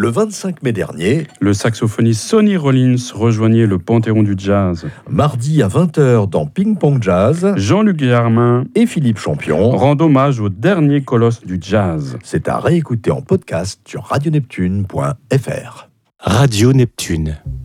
Le 25 mai dernier, le saxophoniste Sonny Rollins rejoignait le Panthéon du jazz. Mardi à 20h dans Ping Pong Jazz, Jean-Luc Guillermin et Philippe Champion rend hommage au dernier colosse du jazz. C'est à réécouter en podcast sur radioneptune.fr. Radio Neptune.